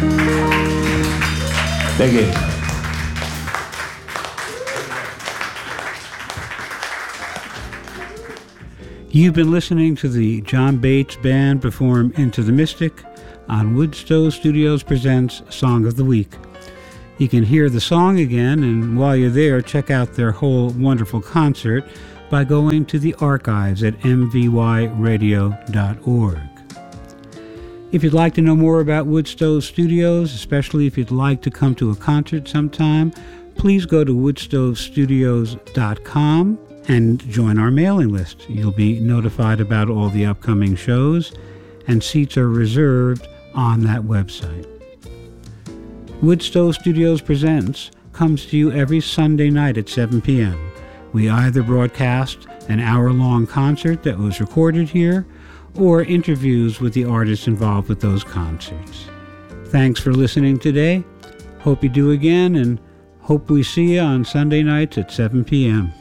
Thank you. You've been listening to the John Bates Band perform Into the Mystic on Woodstow Studios Presents Song of the Week. You can hear the song again, and while you're there, check out their whole wonderful concert by going to the archives at mvyradio.org. If you'd like to know more about Woodstow Studios, especially if you'd like to come to a concert sometime, please go to woodstowstudios.com and join our mailing list. You'll be notified about all the upcoming shows, and seats are reserved on that website. Woodstow Studios Presents comes to you every Sunday night at 7 p.m. We either broadcast an hour-long concert that was recorded here, or interviews with the artists involved with those concerts. Thanks for listening today. Hope you do again, and hope we see you on Sunday nights at 7 p.m.